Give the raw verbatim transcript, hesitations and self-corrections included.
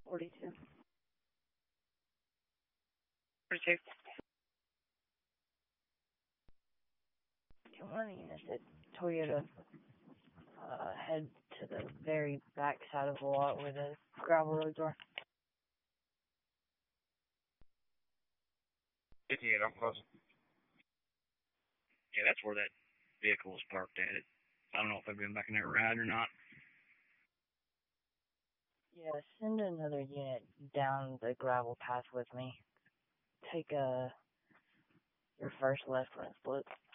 forty-two. forty-two. Can one of the units at Toyota uh, head to the very back side of the lot where the gravel roads are? fifty-eight, I'm close. Yeah, that's where that vehicle was parked at. It. I don't know if I've been back in there ride or not. Yeah, send another unit down the gravel path with me. Take uh, your first left when it splits.